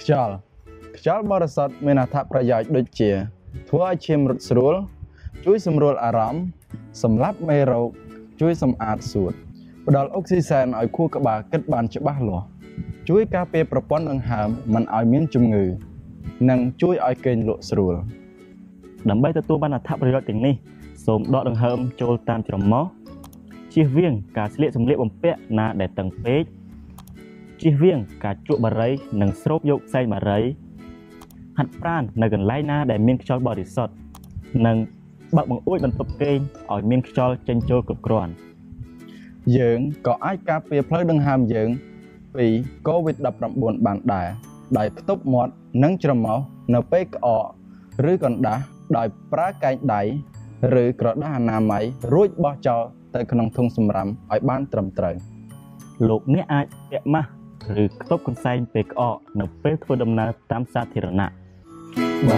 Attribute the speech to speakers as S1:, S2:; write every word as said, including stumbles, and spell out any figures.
S1: ខ្យល់ខ្យល់បរិសុទ្ធមានអត្ថប្រយោជន៍ដូចជាធ្វើឲ្យឈាមរត់ស្រួលជួយសម្រួលអារម្មណ៍សម្លាប់មេរោគជួយសម្អាតសួតផ្ដល់អុកស៊ីសែនឲ្យខួរក្បាលគិតបានច្បាស់លាស់ជួយការពារប្រព័ន្ធដង្ហើមមិនឲ្យមានជំងឺនិងជួយឲ្យគេងលក់ស្រួល
S2: ដើម្បីទទួលបានអត្ថប្រយោជន៍ទាំងនេះសូមដកដង្ហើមចូលតាមច្រមុះជៀសវាងការស្លៀកសម្លៀកបំពាក់ណាដែលតឹងពេកជៀសវាងការជក់បារីនិងស្រូបយកផ្សែងបារីហាត់ប្រាណនៅកន្លែងណាដែលមានខ្យល់បរិសុទ្ធនិងបើកបង្អួចបន្ទប់គេងឲ្យមានខ្យល់ចេញចូលគ្រប់គ្រាន់
S1: យើងក៏អាចការពារផ្លូវដង្ហើមយើងពី កូវីដ ដប់ប្រាំបួន បានដែរដោយផ្ទប់មាត់និងច្រមុះនៅពេលក្អកឬកណ្ដាស់ដោយប្រើកែងដៃឬក្រដាសអនាម័យរួចបោះចោលទៅក្នុងធុងសម្រាមឲ្យបានត្រឹមត្រូវ
S2: លោកអ្នកអាចពាក់ម៉ាស់ឬខ្ទប់កន្សែងពេលក្អកនៅពេលធ្វើដំណើរតាមសាធារណៈ